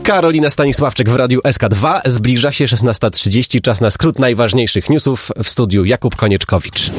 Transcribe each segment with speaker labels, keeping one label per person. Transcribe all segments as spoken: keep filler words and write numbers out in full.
Speaker 1: Karolina Stanisławczyk w Radiu S K dwa. Zbliża się szesnasta trzydzieści. Czas na skrót najważniejszych newsów. W studiu Jakub Konieczkowicz.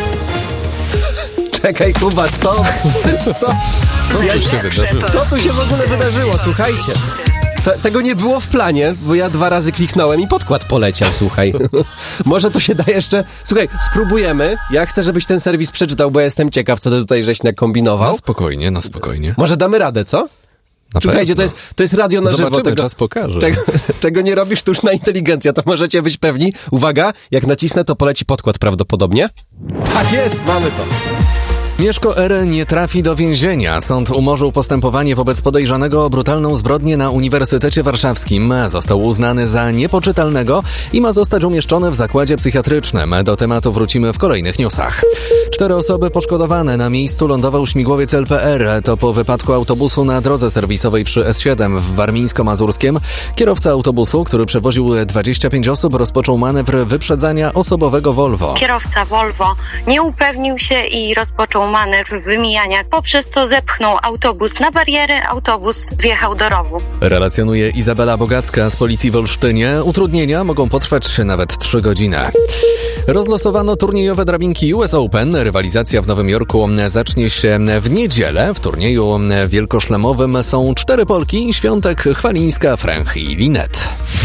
Speaker 1: Czekaj, Kuba, stop! Stop!
Speaker 2: Co ja, tu się wydarzyło?
Speaker 1: Co tu się w ogóle wydarzyło? Słuchajcie. Te, tego nie było w planie, bo ja dwa razy kliknąłem i podkład poleciał, słuchaj. Może to się da jeszcze... Słuchaj, spróbujemy. Ja chcę, żebyś ten serwis przeczytał, bo ja jestem ciekaw, co ty tutaj żeś nakombinował.
Speaker 2: Na spokojnie, na spokojnie.
Speaker 1: Może damy radę, co?
Speaker 2: Na
Speaker 1: Słuchajcie, to jest, to jest radio na żywo.
Speaker 2: Zobaczymy,
Speaker 1: Tego,
Speaker 2: czas pokaże.
Speaker 1: Tego, tego nie robi sztuczna inteligencja, to możecie być pewni. Uwaga, jak nacisnę, to poleci podkład prawdopodobnie. Tak jest, mamy to.
Speaker 2: Mieszko R. nie trafi do więzienia. Sąd umorzył postępowanie wobec podejrzanego o brutalną zbrodnię na Uniwersytecie Warszawskim. Został uznany za niepoczytalnego i ma zostać umieszczony w zakładzie psychiatrycznym. Do tematu wrócimy w kolejnych newsach. Cztery osoby poszkodowane. Na miejscu lądował śmigłowiec L P R. To po wypadku autobusu na drodze serwisowej przy S siedem w Warmińsko-Mazurskiem. Kierowca autobusu, który przewoził dwadzieścia pięć osób, rozpoczął manewr wyprzedzania osobowego Volvo.
Speaker 3: Kierowca Volvo nie upewnił się i rozpoczął manewr wymijania, poprzez co zepchnął autobus na bariery, autobus wjechał do rowu.
Speaker 2: Relacjonuje Izabela Bogacka z Policji w Olsztynie. Utrudnienia mogą potrwać nawet trzy godziny. Rozlosowano turniejowe drabinki U S Open. Rywalizacja w Nowym Jorku zacznie się w niedzielę. W turnieju wielkoszlemowym są cztery Polki: Świątek, Chwalińska, Fręch i Linet.